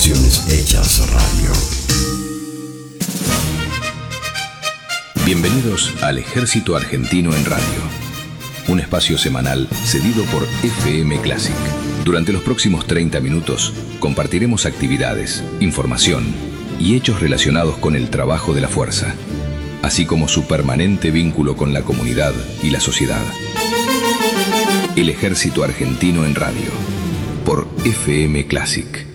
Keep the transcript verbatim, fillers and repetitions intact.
Canciones hechas radio. Bienvenidos al Ejército Argentino en Radio, un espacio semanal cedido por F M Classic. Durante los próximos treinta minutos compartiremos actividades, información y hechos relacionados con el trabajo de la fuerza, así como su permanente vínculo con la comunidad y la sociedad. El Ejército Argentino en Radio, por F M Classic.